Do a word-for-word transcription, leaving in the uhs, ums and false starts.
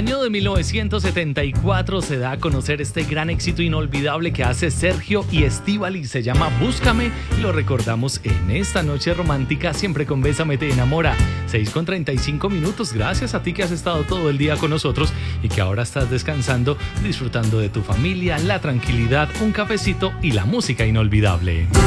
Año de mil novecientos setenta y cuatro se da a conocer este gran éxito inolvidable que hace Sergio y Estíbaliz. Se llama Búscame y lo recordamos en esta noche romántica, siempre con Bésame te enamora. seis con treinta y cinco minutos. Gracias a ti que has estado todo el día con nosotros y que ahora estás descansando, disfrutando de tu familia, la tranquilidad, un cafecito y la música inolvidable.